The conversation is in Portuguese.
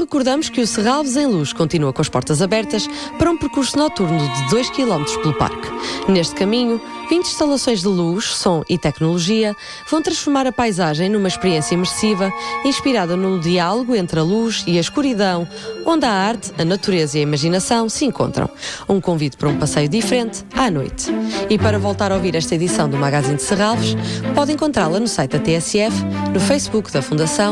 recordamos que o Serralves em Luz continua com as portas abertas para um percurso noturno de 2 km pelo parque. Neste caminho, 20 instalações de luz, som e tecnologia vão transformar a paisagem numa experiência imersiva, inspirada no diálogo entre a luz e a escuridão, onde a arte, a natureza e a imaginação se encontram. Um convite para um passeio diferente à noite. E para voltar a ouvir esta edição do Magazine de Serralves, pode encontrá-la no site da TSF, no Facebook da Fundação